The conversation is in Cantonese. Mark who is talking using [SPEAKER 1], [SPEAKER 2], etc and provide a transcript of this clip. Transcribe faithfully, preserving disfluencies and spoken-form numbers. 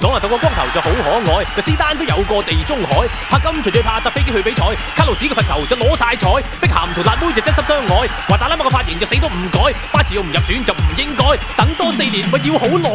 [SPEAKER 1] 朗拿度個光頭就好可愛，就斯丹都有個地中海。柏金隨最怕搭飛機去比賽，卡路士嘅罰球就攞晒彩，碧咸同辣妹就真心相愛，華達拉馬個髮型就死都唔改，巴治奧唔入選就唔應該，等多四年咪要好耐。